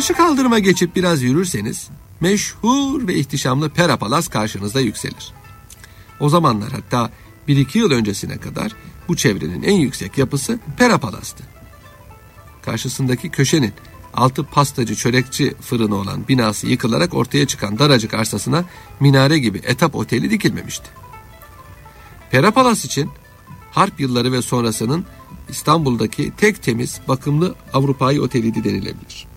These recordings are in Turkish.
Karşı kaldırıma geçip biraz yürürseniz meşhur ve ihtişamlı Pera Palas karşınıza yükselir. O zamanlar, hatta 1-2 yıl öncesine kadar bu çevrenin en yüksek yapısı Pera Palas'tı. Karşısındaki köşenin altı pastacı çörekçi fırını olan binası yıkılarak ortaya çıkan daracık arsasına minare gibi etap oteli dikilmemişti. Pera Palas için harp yılları ve sonrasının İstanbul'daki tek temiz, bakımlı Avrupa'yı oteliydi denilebilir.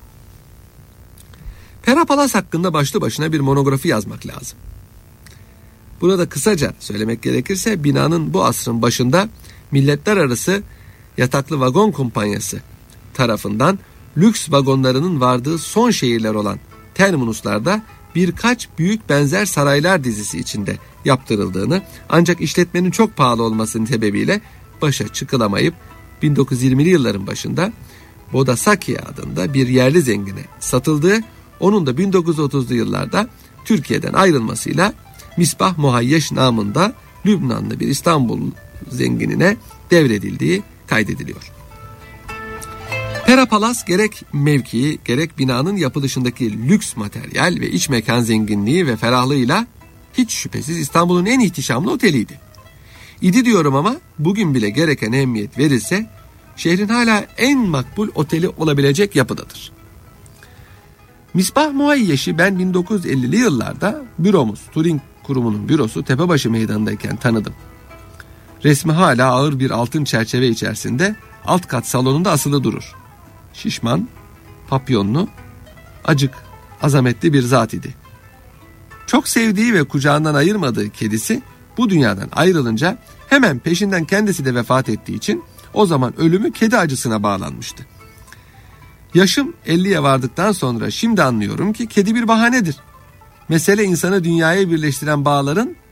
Pera Palas hakkında başlı başına bir monografi yazmak lazım. Burada kısaca söylemek gerekirse binanın bu asrın başında milletler arası yataklı vagon kumpanyası tarafından lüks vagonlarının vardığı son şehirler olan terminuslarda birkaç büyük benzer saraylar dizisi içinde yaptırıldığını, ancak işletmenin çok pahalı olmasının sebebiyle başa çıkılamayıp 1920'li yılların başında Bodasaki adında bir yerli zengine satıldığı, onun da 1930'lu yıllarda Türkiye'den ayrılmasıyla Misbah Muhayyeş namında Lübnanlı bir İstanbul zenginine devredildiği kaydediliyor. Pera Palas gerek mevkii gerek binanın yapılışındaki lüks materyal ve iç mekan zenginliği ve ferahlığıyla hiç şüphesiz İstanbul'un en ihtişamlı oteliydi. İdi diyorum ama bugün bile gereken ehemmiyet verilse şehrin hala en makbul oteli olabilecek yapıdadır. Misbah Muhayyeş'i ben 1950'li yıllarda büromuz, Turing kurumunun bürosu Tepebaşı Meydanı'ndayken tanıdım. Resmi hala ağır bir altın çerçeve içerisinde alt kat salonunda asılı durur. Şişman, papyonlu, acık, azametli bir zat idi. Çok sevdiği ve kucağından ayırmadığı kedisi bu dünyadan ayrılınca hemen peşinden kendisi de vefat ettiği için o zaman ölümü kedi acısına bağlanmıştı. Yaşım 50'ye vardıktan sonra şimdi anlıyorum ki kedi bir bahanedir. Mesele insanı dünyaya birleştiren bağların